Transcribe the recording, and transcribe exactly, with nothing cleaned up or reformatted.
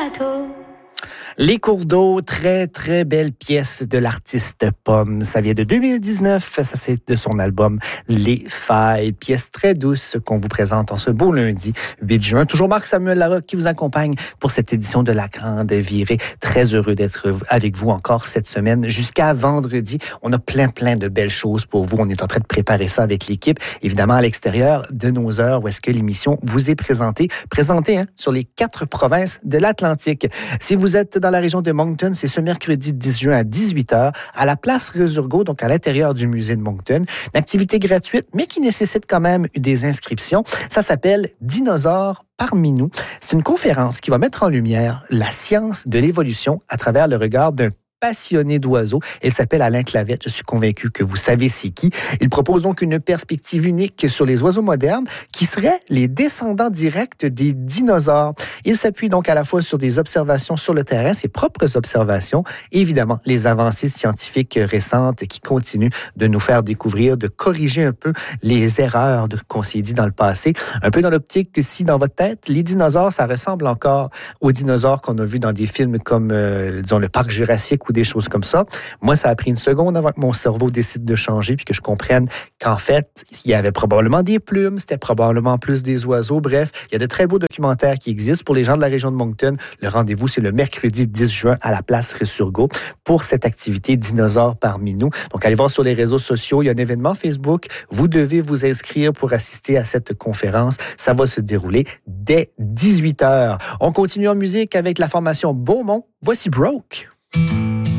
bateau. Les cours d'eau, très, très belle pièce de l'artiste Pomme. Ça vient de deux mille dix-neuf, ça c'est de son album Les Failles. Pièce très douce qu'on vous présente en ce beau lundi huit juin. Toujours Marc-Samuel Larocque qui vous accompagne pour cette édition de La Grande Virée. Très heureux d'être avec vous encore cette semaine jusqu'à vendredi. On a plein, plein de belles choses pour vous. On est en train de préparer ça avec l'équipe, évidemment à l'extérieur de nos heures où est-ce que l'émission vous est présentée. Présentée hein, sur les quatre provinces de l'Atlantique. Si vous êtes dans la région de Moncton, c'est ce mercredi dix juin à dix-huit heures à la place Resurgo, donc à l'intérieur du musée de Moncton. Une activité gratuite, mais qui nécessite quand même des inscriptions. Ça s'appelle Dinosaures parmi nous. C'est une conférence qui va mettre en lumière la science de l'évolution à travers le regard d'un passionné d'oiseaux. Il s'appelle Alain Clavette. Je suis convaincu que vous savez c'est qui. Il propose donc une perspective unique sur les oiseaux modernes qui seraient les descendants directs des dinosaures. Il s'appuie donc à la fois sur des observations sur le terrain, ses propres observations, et évidemment les avancées scientifiques récentes qui continuent de nous faire découvrir, de corriger un peu les erreurs de, qu'on s'est dit dans le passé. Un peu dans l'optique que si dans votre tête, les dinosaures, ça ressemble encore aux dinosaures qu'on a vus dans des films comme, euh, disons, le Parc Jurassique ou des choses comme ça. Moi, ça a pris une seconde avant que mon cerveau décide de changer puis que je comprenne qu'en fait, il y avait probablement des plumes, c'était probablement plus des oiseaux. Bref, il y a de très beaux documentaires qui existent pour les gens de la région de Moncton. Le rendez-vous, c'est le mercredi dix juin à la place Resurgo pour cette activité Dinosaures parmi nous. Donc, allez voir sur les réseaux sociaux. Il y a un événement Facebook. Vous devez vous inscrire pour assister à cette conférence. Ça va se dérouler dès dix-huit heures. On continue en musique avec la formation Beaumont. Voici Broke.